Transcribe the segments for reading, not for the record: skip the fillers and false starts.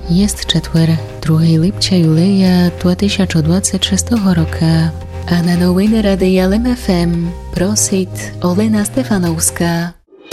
Jest четвер, 2 липча юлея 2026 року. А на новини Радія ЛМФМ просить Олена Стефановська.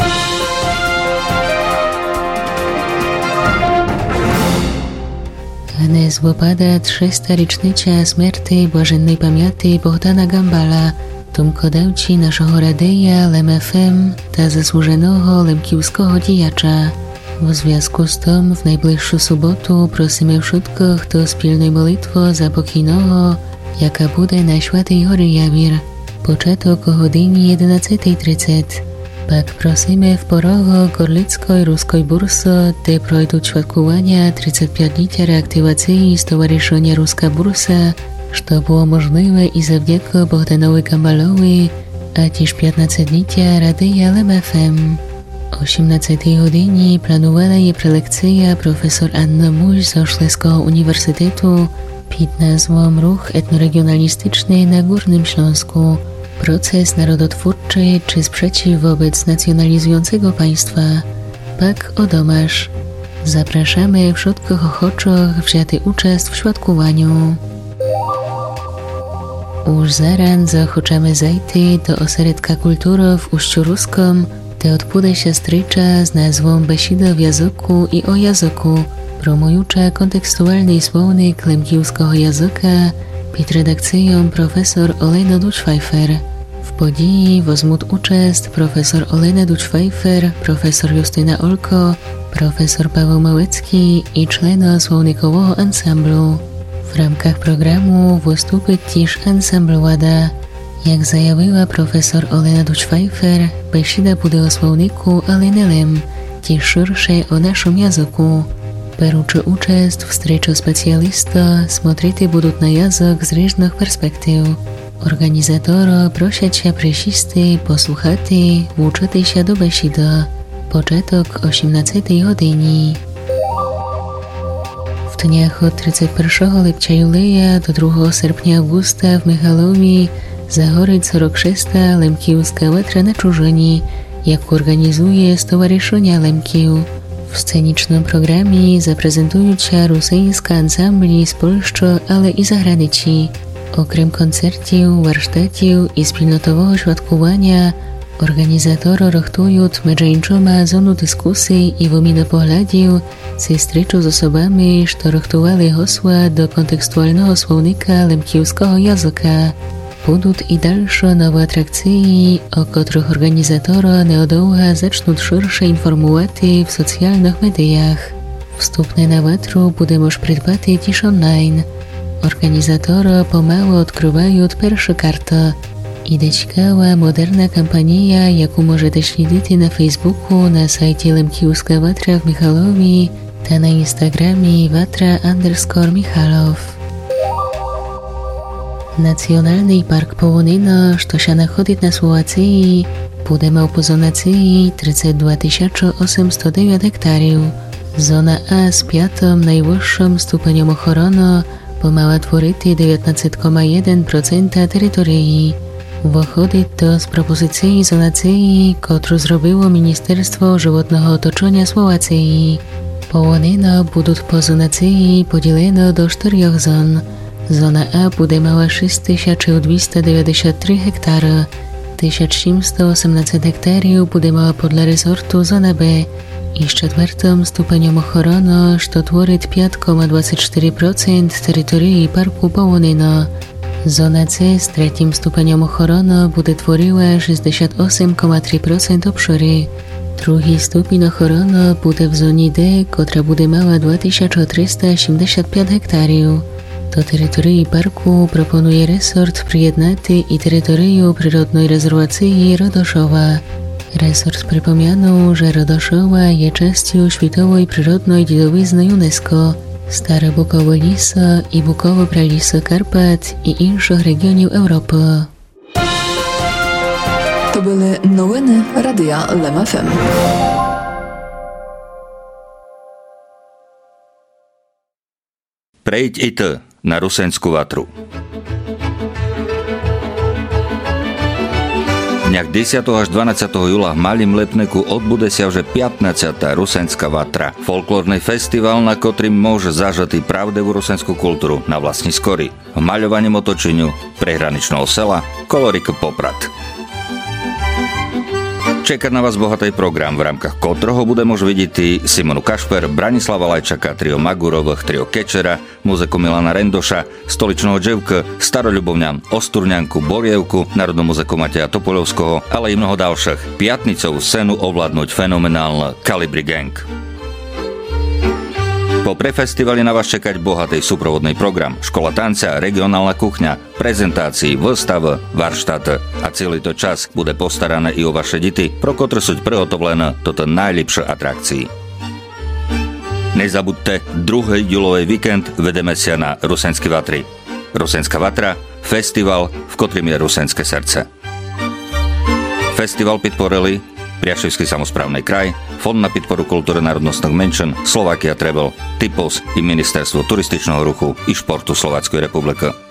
Dnes wypada 300 rocznica śmierci błažennej pamięci Bohdana Gambala, tomkodawci naszego Radia LMFM ta zasłużonego lemkiewskiego dziejacza. W związku z tym w najbliższą sobotę prosimy wszystkich do wspólnej modlitwy za pokojnego, jaka będzie na Świętej Hory Jawir. Początek o godzinie 11:30. Pak prosimy w porogu Gorlickiej Ruskiej Bursy, gdzie projdą świadkowania 35-lecia reaktywacji Stowarzyszenia Ruska Bursa, co było możliwe i zawdzięki Bohdanowi Gambalowi, a też 15-lecia Radia LMFM. O 18 godzinie planowana jest prelekcja profesor Anna Muś z Śląskiego Uniwersytetu pod nazwą Ruch etnoregionalistyczny na Górnym Śląsku. Proces narodotwórczy czy sprzeciw wobec nacjonalizującego państwa. Pak o domasz. Zapraszamy wszystkich ochoczych wzięty uczest w świadkowaniu. Już zaraz zachoczamy zajty do ośrodka kultury w Uściu Ruskom, gdzie odbudę się strycza z nazwą Besida w języku i o języku, promująca kontekstualny słownik lemkiewskiego języka pod redakcją profesor Olena Duć-Pfeiffer. W podії wezmут uczest profesor Olena Duć-Pfeiffer, profesor Justyna Olko, profesor Paweł Małecki i człeny słownikowego ansamblu. W ramkach programu wystąpi też ansambl Łada. Jak zajawiła profesor Olena Duć-Pfeiffer, besida bude o słowniku, ale nie lem, też szersze o naszym języku. Беручи участь в встрече спеціаліста, смотрити будуть на язик з різних перспектив. Організатори просять присісти, послухати, вчитися до бесіди. Початок о 17 годині. В днях від 31 липня юлея до 2 серпня августа в Михайлові загорить 46-та лемківська ветра на чужині, яку організує Stowarzyszenie Lemkів. W scenicznym programie zaprezentują się rosyjskie ansambli z Polski, ale i zagranicy. Okrem koncertów, warsztatów i wspólnotowego świadkowania, organizatorzy rachtują między innymi zonu dyskusji i wymiany poglądów ze stryczą z osobami, które rachtowali hasła do kontekstualnego słownika lemkiewskiego języka. Będą i dalsze nowe atrakcje, o których organizatorzy niedługo zaczną szersze informować w socjalnych mediach. Wstępne na watru będzie można prydbać też online. Organizatorzy pomału odkrywają pierwsze karty. Idzie ciekawa, moderna kampania, jaką możecie śledzić na Facebooku, na sajcie Lemkiewska Watra w Michalowie, a na Instagramie Watra_Michalow. Nacionalny Park Połonina, co się znajduje na Słowacji, będzie miał po zonacji 32 809 hektarów. Zona A z 5. najwyższym stopniem ochrony pomała tworzyć 19,1% terytorii. Wychodzi to z propozycji zonacji, którą zrobiło Ministerstwo Żywotnego Otoczenia Słowacji. Połonina będą po zonacji podzielone do 4 zon. Zona A będzie miała 6293 hektary, 1718 hektarów będzie miała podle resortu zona B i z 4. stopniem ochrony, co tworzy 5,24% terytorii Parku Połonina. Zona C z 3. stopniem ochrony będzie tworzyła 68,3% obszaru. Drugi stopień ochrony będzie w zonie D, która będzie miała 2375 hektarów. Do terytorii parku proponuje resort przyjednaty i terytorium przyrodnej rezerwacji Rodoszowa. Resort przypomniano, że Rodoszowa jest częścią światowej przyrodnej dziedzictwa UNESCO, Stare Bukowe Lisy i Bukowe Pralisy Karpat i innych regionów Europy. To były nowiny Radia LMFM. Prejď i ty na Rusensku Vatru. dňach 10. až 12. júla v Malým Lepneku odbude sa už 15. Rusenská vatra. Folklórny festival, na ktorým môže zažať pravdevú rusenskú kultúru na vlastní skory. V maľovaní otočeniu prehraničného sela Kolorik Poprad. Čekať na vás bohatý program, v rámkach ktorého bude môcť vidieť Simonu Kašper, Branislava Lajčaka, trio Magurových, trio Kečera, muziku Milana Rendoša, Stoličného Dževka, Staroľubovňan, Osturňanku, Borievku, Národnú muziku Mateja Topoľovského, ale i mnoho ďalších. Piatnicovú scénu ovládnuť fenomenálne Kalibri Gang. Po prefestivali na vás čekať bohatý súprovodný program, škola tanca, regionálna kuchňa, prezentácií, výstav, varštát a celý to čas bude postarané i o vaše deti, pro ktoré sú prihotovlené toto najlepšie atrakcii. Nezabudte, 2. júlový víkend vedeme sa na Rusenské vatry. Rusenská vatra, festival, v ktorým je rusenské srdce. Festival podporili Priaševský samosprávny kraj, Fond na podporu kultúry národnostných menšín, Slovakia Travel, Typos i Ministerstvo turističného ruchu i športu Slovenskej republiky.